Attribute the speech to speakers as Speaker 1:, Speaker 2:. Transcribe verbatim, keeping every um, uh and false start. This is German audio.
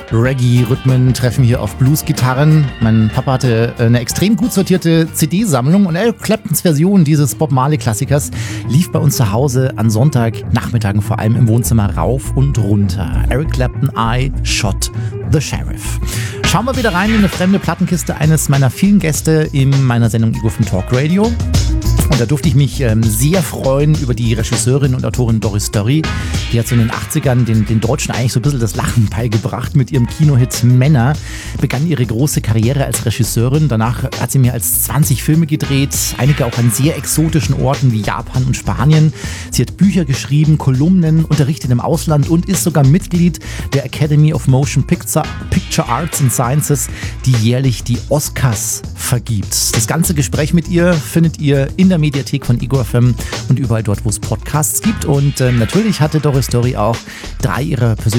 Speaker 1: Reggae-Rhythmen treffen hier auf Blues-Gitarren. Mein Papa hatte eine extrem gut sortierte C D-Sammlung und Eric Claptons Version dieses Bob Marley-Klassikers lief bei uns zu Hause an Sonntagnachmittagen vor allem im Wohnzimmer rauf und runter. Eric Clapton, I Shot the Sheriff. Schauen wir wieder rein in eine fremde Plattenkiste eines meiner vielen Gäste in meiner Sendung Ego von Talk Radio. Und da durfte ich mich ähm, sehr freuen über die Regisseurin und Autorin Doris Dörri. Die hat so in den achtzigern den, den Deutschen eigentlich so ein bisschen das Lachen beigebracht mit ihrem Kinohit Männer. Begann ihre große Karriere als Regisseurin. Danach hat sie mehr als zwanzig Filme gedreht, einige auch an sehr exotischen Orten wie Japan und Spanien. Sie hat Bücher geschrieben, Kolumnen, unterrichtet im Ausland und ist sogar Mitglied der Academy of Motion Picture, Picture Arts and Sciences, die jährlich die Oscars vergibt. Das ganze Gespräch mit ihr findet ihr in der Mediathek von Ego F M und überall dort, wo es Podcasts gibt. Und ähm, natürlich hatte Doris Dörri auch drei ihrer persönlichen